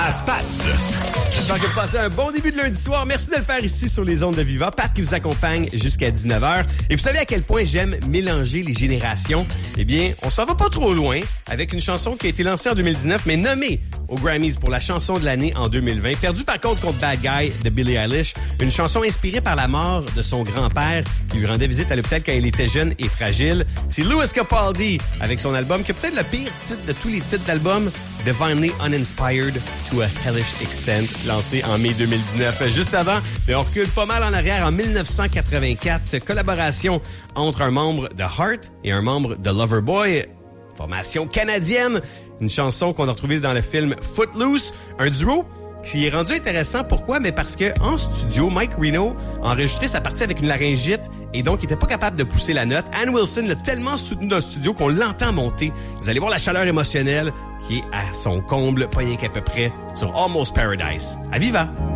à Pat. J'espère que vous passez un bon début de lundi soir. Merci de le faire ici sur les ondes de Viva. Pat qui vous accompagne jusqu'à 19h. Et vous savez à quel point j'aime mélanger les générations? Eh bien, on s'en va pas trop loin avec une chanson qui a été lancée en 2019, mais nommée aux Grammys pour la chanson de l'année en 2020. Perdue par contre Bad Guy de Billie Eilish. Une chanson inspirée par la mort de son grand-père qui lui rendait visite à l'hôpital quand il était jeune et fragile. C'est Lewis Capaldi avec son album qui est peut-être le pire titre de tous les titres d'album, Divinely Uninspired to a Hellish Extent, lancé en mai 2019. Juste avant, mais on recule pas mal en arrière, en 1984, collaboration entre un membre de Heart et un membre de Loverboy, formation canadienne, une chanson qu'on a retrouvée dans le film Footloose, un duo qui est rendu intéressant. Pourquoi? Mais parce que en studio, Mike Reno a enregistré sa partie avec une laryngite et donc il était pas capable de pousser la note. Ann Wilson l'a tellement soutenu dans le studio qu'on l'entend monter. Vous allez voir la chaleur émotionnelle qui est à son comble, pas rien qu'à peu près, sur Almost Paradise. À Viva!